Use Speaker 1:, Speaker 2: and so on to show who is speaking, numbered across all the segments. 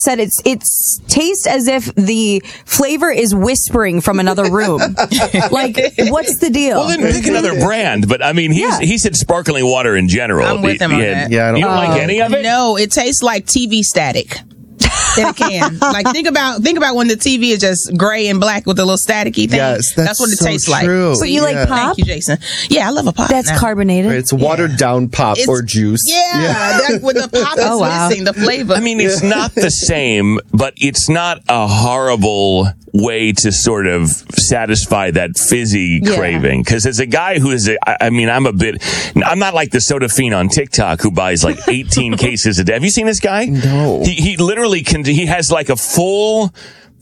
Speaker 1: said it's tastes as if the flavor is whispering from another room. Like, what's the deal?
Speaker 2: Well, then pick another brand. But I mean, he said sparkling water in general.
Speaker 3: I'm with him on that.
Speaker 4: Yeah,
Speaker 2: you don't like any of it?
Speaker 3: No, it tastes like TV static. It can. Like, think about when the TV is just gray and black with a little staticky thing.
Speaker 4: Yes,
Speaker 3: that's what it
Speaker 4: so
Speaker 3: tastes
Speaker 4: true.
Speaker 3: like.
Speaker 1: So you like pop?
Speaker 3: Thank you, Jason. Yeah, I love a pop.
Speaker 1: That's
Speaker 3: now.
Speaker 1: carbonated.
Speaker 4: It's watered down pop or juice.
Speaker 3: Yeah, that's what the pop is missing, the flavor.
Speaker 2: I mean, it's not the same, but it's not a horrible way to sort of satisfy that fizzy craving. Because as a guy who is, I'm not like the soda fiend on TikTok who buys like 18 cases a day. Have you seen this guy?
Speaker 4: No.
Speaker 2: He literally he has like a full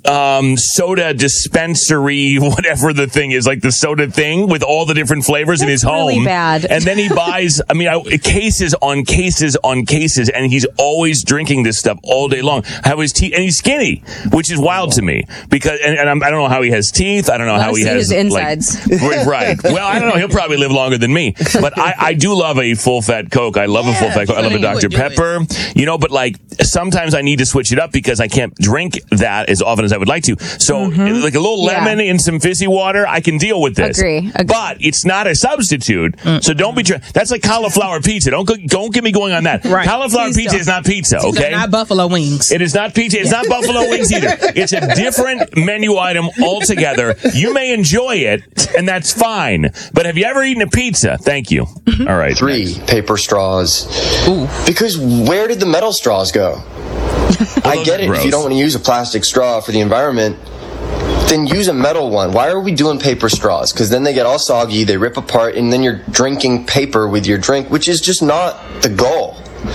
Speaker 2: soda dispensary, whatever the thing is, like the soda thing with all the different flavors in his home.
Speaker 1: Really bad.
Speaker 2: And then he buys, cases on cases on cases, and he's always drinking this stuff all day long. How his teeth, and he's skinny, which is wild to me because, and I don't know how he has teeth. I don't know how he has
Speaker 1: his insides.
Speaker 2: Right. Well, I don't know. He'll probably live longer than me, but I do love a full fat Coke. I love a full fat Coke. I love a Dr. Pepper, but like sometimes I need to switch it up because I can't drink that as often as I would like to. So like a little lemon in some fizzy water, I can deal with this.
Speaker 1: Agree.
Speaker 2: But it's not a substitute. So don't be that's like cauliflower pizza. Don't get me going on that.
Speaker 3: Right.
Speaker 2: Cauliflower
Speaker 3: Please
Speaker 2: pizza
Speaker 3: don't.
Speaker 2: is not pizza,
Speaker 3: These
Speaker 2: okay?
Speaker 3: are not buffalo wings.
Speaker 2: It is not pizza. It's not buffalo wings either. It's a different menu item altogether. You may enjoy it, and that's fine. But have you ever eaten a pizza? Thank you. All right.
Speaker 5: 3 paper straws. Ooh. Because where did the metal straws go? I get it.
Speaker 2: Gross.
Speaker 5: If you don't want to use a plastic straw for the environment, then use a metal one. Why are we doing paper straws? Because then they get all soggy, they rip apart, and then you're drinking paper with your drink, which is just not the goal.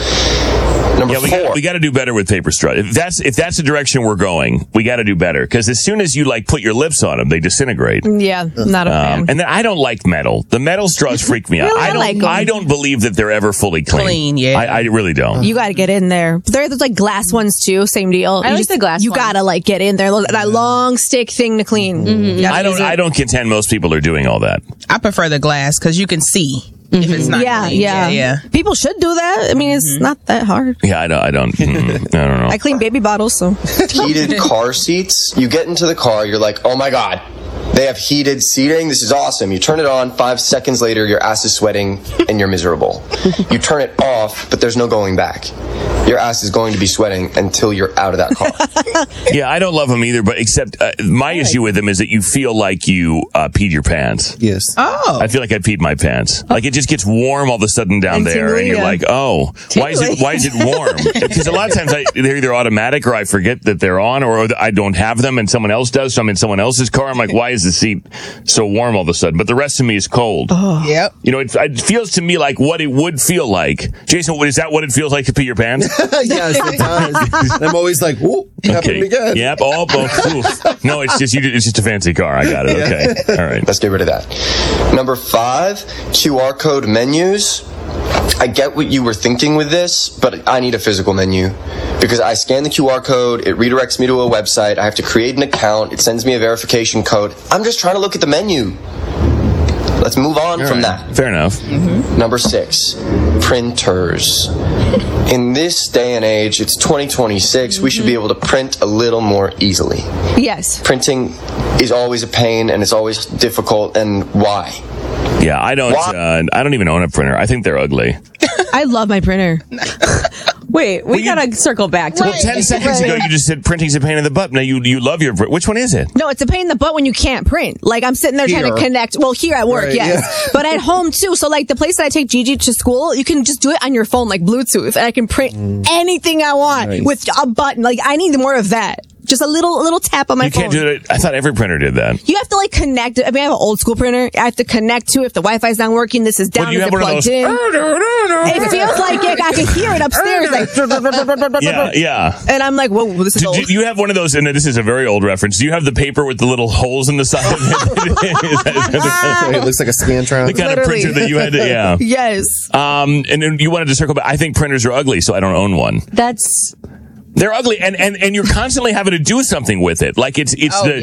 Speaker 5: Number 4.
Speaker 2: We got to do better with paper straws. If that's the direction we're going, we got to do better. Because as soon as you like put your lips on them, they disintegrate.
Speaker 1: Yeah, not a fan.
Speaker 2: And then I don't like metal. The metal straws freak me out.
Speaker 1: Really? I like 'em.
Speaker 2: I don't believe that they're ever fully clean.
Speaker 3: Yeah.
Speaker 2: I really don't.
Speaker 1: You got to get in there. There's like glass ones too. Same deal.
Speaker 6: I like the glass
Speaker 1: You
Speaker 6: ones.
Speaker 1: got to like get in there. That long stick thing to clean.
Speaker 2: I don't contend most people are doing all that.
Speaker 3: I prefer the glass because you can see if it's not clean. Yeah.
Speaker 1: People should do that. I mean, it's not that hard.
Speaker 2: Yeah, I don't know.
Speaker 1: I clean baby bottles, so.
Speaker 5: Heated car seats. You get into the car, you're like, oh my God, they have heated seating. This is awesome. You turn it on, 5 seconds later, your ass is sweating and you're miserable. You turn it off, but there's no going back. Your ass is going to be sweating until you're out of that car.
Speaker 2: Yeah, I don't love them either, but except my issue with them is that you feel like you peed your pants.
Speaker 4: Yes.
Speaker 3: Oh.
Speaker 2: I feel like I peed my pants. Like it just gets warm all of a sudden down
Speaker 1: And
Speaker 2: there,
Speaker 1: tingly,
Speaker 2: and you're
Speaker 1: yeah.
Speaker 2: like, oh, why is it warm? Because a lot of times they're either automatic or I forget that they're on, or I don't have them and someone else does. So I'm in someone else's car. I'm like, why is the seat so warm all of a sudden? But the rest of me is cold.
Speaker 3: Yep.
Speaker 2: It feels to me like what it would feel like. Jason, is that what it feels like to pee your pants?
Speaker 4: Yes, it does. I'm always like, ooh, happened again.
Speaker 2: Yep. Oof. No, it's just a fancy car. I got it. Okay. All right.
Speaker 5: Let's get rid of that. Number 5, QR code menus. I get what you were thinking with this, but I need a physical menu because I scan the QR code, it redirects me to a website, I have to create an account, it sends me a verification code. I'm just trying to look at the menu. Let's move on from that.
Speaker 2: Fair enough.
Speaker 5: Number 6, printers. In this day and age, it's 2026, we should be able to print a little more easily.
Speaker 1: Yes.
Speaker 5: Printing is always a pain and it's always difficult, and why?
Speaker 2: Yeah, I don't even own a printer. I think they're ugly.
Speaker 1: I love my printer.
Speaker 6: Wait, we gotta circle back to
Speaker 2: 10 seconds ago, you just said printing's a pain in the butt. Now you love your. Which one is it?
Speaker 1: No, it's a pain in the butt when you can't print. Like, I'm sitting there trying to connect. Well, here at work,
Speaker 4: Right,
Speaker 1: yes.
Speaker 4: yeah.
Speaker 1: But at home, too. So, like, the place that I take Gigi to school, you can just do it on your phone, like Bluetooth. And I can print anything I want with a button. Like, I need more of that. Just a little tap on my phone.
Speaker 2: You can't do it. I thought every printer did that.
Speaker 1: You have to, like, connect. I mean, I have an old school printer. I have to connect to it. If the Wi-Fi's not working, this is down.
Speaker 2: Well, do you
Speaker 1: is
Speaker 2: have
Speaker 1: it
Speaker 2: one of
Speaker 1: plugged
Speaker 2: those?
Speaker 1: in? It feels like it. I can hear it upstairs. Like,
Speaker 2: Yeah.
Speaker 1: And I'm like, whoa, this is old.
Speaker 2: Do you have one of those? And this is a very old reference. Do you have the paper with the little holes in the side of it?
Speaker 4: It looks like a Scantron.
Speaker 2: The kind
Speaker 1: Literally.
Speaker 2: of printer that you had to, yeah.
Speaker 1: Yes.
Speaker 2: And then you wanted to circle back. I think printers are ugly, so I don't own one.
Speaker 6: That's
Speaker 2: They're ugly, and you're constantly having to do something with it. Like the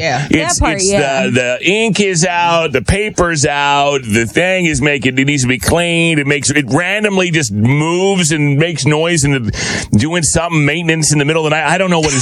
Speaker 2: ink is out, the paper's out, the thing is it needs to be cleaned. It randomly just moves and makes noise and doing some maintenance in the middle of the night. I don't know what